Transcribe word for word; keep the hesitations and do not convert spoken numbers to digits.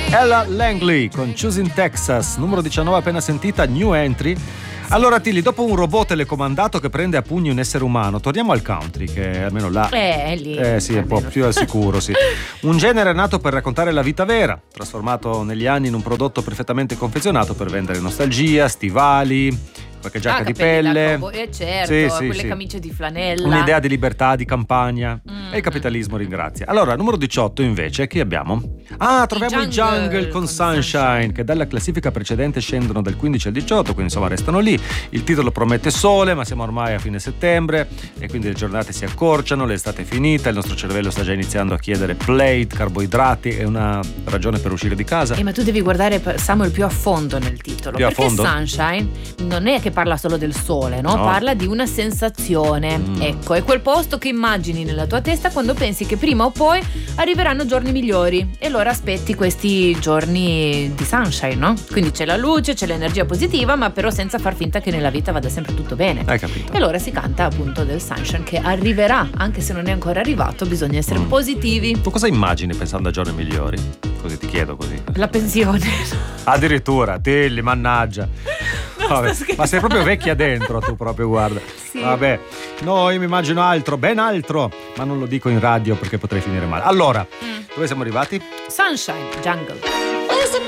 Ella Langley con Choosing Texas, numero diciannove appena sentita, new entry. Allora Tilly, dopo un robot telecomandato che prende a pugni un essere umano, torniamo al country, che almeno là eh, lì, eh sì, è un po' più al sicuro, sì. Un genere nato per raccontare la vita vera, trasformato negli anni in un prodotto perfettamente confezionato per vendere nostalgia, stivali, qualche giacca ah, di pelle, covo- eh, certo, sì, sì, quelle sì. camicie di flanella, un'idea di libertà, di campagna, mm. e il capitalismo ringrazia. Allora, numero diciotto invece, chi abbiamo? Ah, troviamo i Jungle, i jungle con, con Sunshine, Sunshine, che dalla classifica precedente scendono dal quindici al diciotto, quindi insomma restano lì. Il titolo promette sole, ma siamo ormai a fine settembre e quindi le giornate si accorciano, l'estate è finita, il nostro cervello sta già iniziando a chiedere plate, carboidrati e una ragione per uscire di casa. Eh, ma tu devi guardare, Samuel, più a fondo nel titolo, più perché a fondo? Sunshine non è che parla solo del sole, no? No. Parla di una sensazione. Mm. Ecco, è quel posto che immagini nella tua testa quando pensi che prima o poi arriveranno giorni migliori e allora aspetti questi giorni di sunshine, no? Quindi c'è la luce, c'è l'energia positiva, ma però senza far finta che nella vita vada sempre tutto bene. Hai capito? E allora si canta appunto del sunshine che arriverà, anche se non è ancora arrivato, bisogna essere Mm. positivi. Tu cosa immagini pensando a giorni migliori? Così ti chiedo così. La pensione. Addirittura, Tilly, mannaggia. No, Vabbè, sto ma sei proprio vecchia dentro tu proprio, guarda. Sì. Vabbè, no, io mi immagino altro, ben altro, ma non lo dico in radio perché potrei finire male. Allora, Mm. dove siamo arrivati? Sunshine, Jungle.